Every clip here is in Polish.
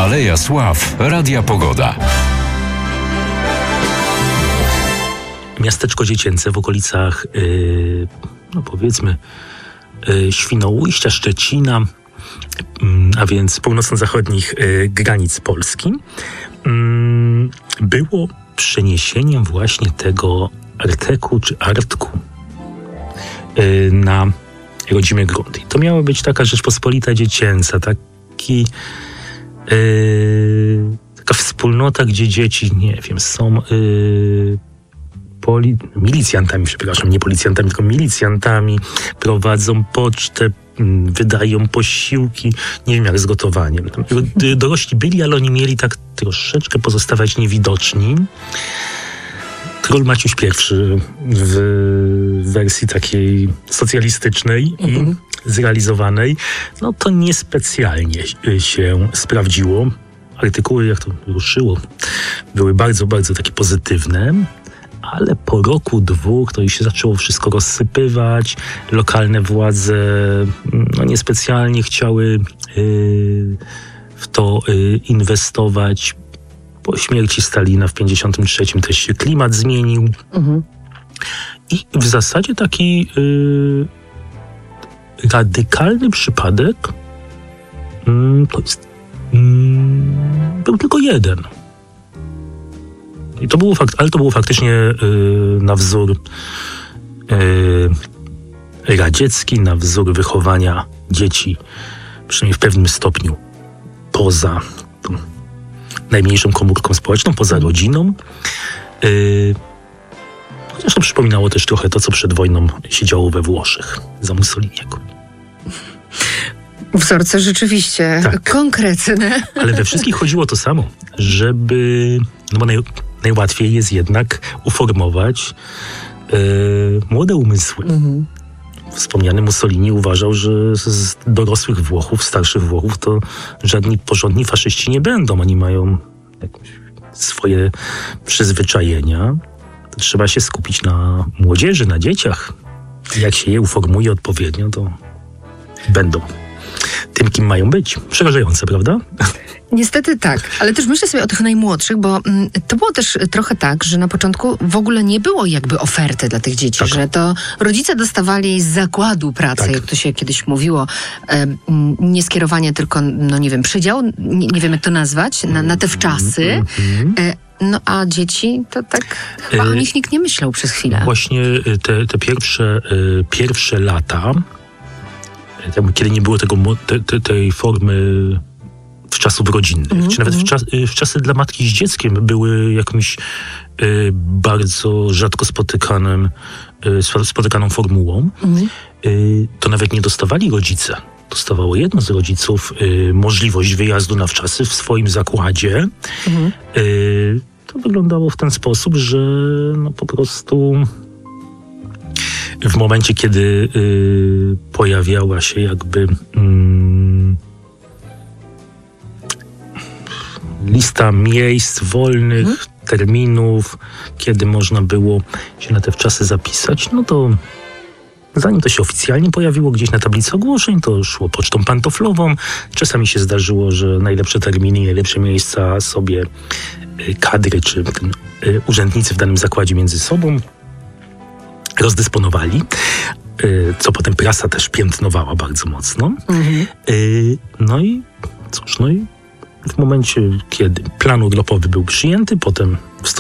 Aleja Sław, Radia Pogoda. Miasteczko dziecięce w okolicach, powiedzmy, Świnoujścia, Szczecina, a więc północno-zachodnich granic Polski, było przeniesieniem właśnie tego Arteku czy Artku na rodzime grunty. I to miała być taka Rzeczpospolita dziecięca, taka wspólnota, gdzie dzieci, nie wiem, są milicjantami, przepraszam, nie policjantami, tylko milicjantami, prowadzą pocztę, wydają posiłki, nie wiem jak z gotowaniem. Dorośli byli, ale oni mieli tak troszeczkę pozostawać niewidoczni. Król Maciuś I w wersji takiej socjalistycznej i zrealizowanej, no to niespecjalnie się sprawdziło. Artykuły, jak to ruszyło, były bardzo, bardzo takie pozytywne, ale po roku, dwóch to już się zaczęło wszystko rozsypywać. Lokalne władze niespecjalnie chciały w to inwestować. Po śmierci Stalina w 1953 też się klimat zmienił. I w zasadzie taki radykalny przypadek to jest był tylko jeden. I to było ale to było faktycznie na wzór radziecki, na wzór wychowania dzieci, przynajmniej w pewnym stopniu, poza tą najmniejszą komórką społeczną, poza rodziną. Chociaż to przypominało też trochę to, co przed wojną się działo we Włoszech za Mussoliniego. Wzorce rzeczywiście konkretne. Ale we wszystkich chodziło to samo, żeby... No bo najłatwiej jest jednak uformować młode umysły. Wspomniany Mussolini uważał, że z dorosłych Włochów, starszych Włochów to żadni porządni faszyści nie będą. Oni mają jakieś swoje przyzwyczajenia. To trzeba się skupić na młodzieży, na dzieciach. Jak się je uformuje odpowiednio, to będą tym, kim mają być. Przerażające, prawda? Niestety tak, ale też myślę sobie o tych najmłodszych, bo to było też trochę tak, że na początku w ogóle nie było jakby oferty dla tych dzieci, że to rodzice dostawali z zakładu pracy, jak to się kiedyś mówiło, nie skierowanie tylko, przydział, nie wiem jak to nazwać, na te wczasy. A dzieci, to tak chyba o nich nikt nie myślał przez chwilę. Właśnie te pierwsze lata, kiedy nie było tej formy wczasów rodzinnych, czy nawet wczasy dla matki z dzieckiem były jakimś bardzo rzadko spotykaną formułą, to nawet nie dostawali rodzice. Dostawało jedno z rodziców możliwość wyjazdu na wczasy w swoim zakładzie. To wyglądało w ten sposób, że po prostu w momencie, kiedy pojawiała się jakby lista miejsc wolnych, terminów, kiedy można było się na te wczasy zapisać, to zanim to się oficjalnie pojawiło gdzieś na tablicy ogłoszeń, to szło pocztą pantoflową. Czasami się zdarzyło, że najlepsze terminy, najlepsze miejsca sobie kadry czy urzędnicy w danym zakładzie między sobą rozdysponowali, co potem prasa też piętnowała bardzo mocno. I w momencie, kiedy plan urlopowy był przyjęty, potem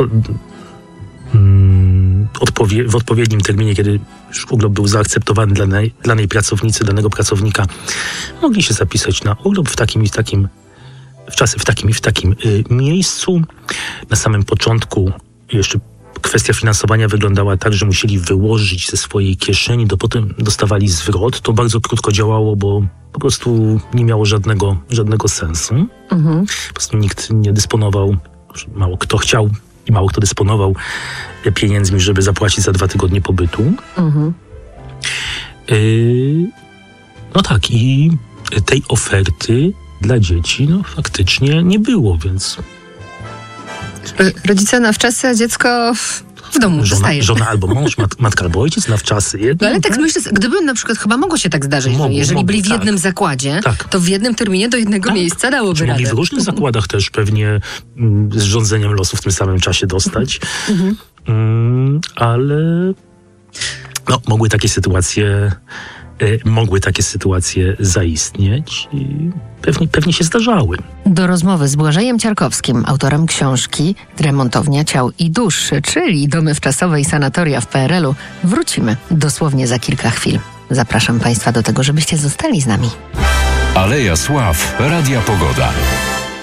w odpowiednim terminie, kiedy już urlop był zaakceptowany dla danej pracownicy, danego pracownika, mogli się zapisać na urlop w takim i w takim wczasy w takim i w takim miejscu. Na samym początku jeszcze kwestia finansowania wyglądała tak, że musieli wyłożyć ze swojej kieszeni, potem dostawali zwrot. To bardzo krótko działało, bo po prostu nie miało żadnego sensu. Po prostu nikt nie dysponował, mało kto chciał i mało kto dysponował pieniędzmi, żeby zapłacić za 2 tygodnie pobytu. I tej oferty dla dzieci faktycznie nie było, więc... Rodzice na wczasy, a dziecko W domu zostajesz. Żona albo mąż, matka albo ojciec na wczasy. No ale tak myślę, gdyby na przykład, chyba mogło się tak zdarzyć, że jeżeli byli w jednym zakładzie, to w jednym terminie do jednego miejsca dałoby radę. Mogli w różnych zakładach też pewnie z rządzeniem losu w tym samym czasie dostać. Ale mogły takie sytuacje zaistnieć i pewnie się zdarzały. Do rozmowy z Błażejem Ciarkowskim, autorem książki Remontownia ciał i dusz, czyli domy wczasowe i sanatoria w PRL-u, wrócimy dosłownie za kilka chwil. Zapraszam Państwa do tego, żebyście zostali z nami. Aleja Sław, Radia Pogoda.